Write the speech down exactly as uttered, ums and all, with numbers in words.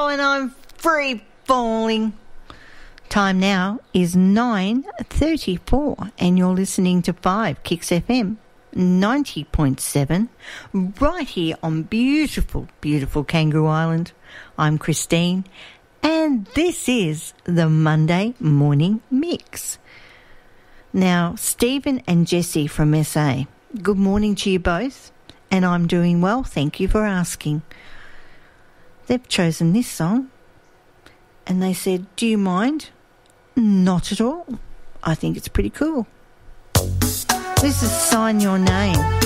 Oh, and I'm free falling. Time now is nine thirty-four, and you're listening to five Kicks F M ninety point seven right here on beautiful, beautiful Kangaroo Island. I'm Christine, and this is the Monday Morning Mix. Now, Stephen and Jessie from S A, good morning to you both, and I'm doing well, thank you for asking. They've chosen this song, and they said, do you mind? Not at all. I think it's pretty cool. This is Sign Your Name.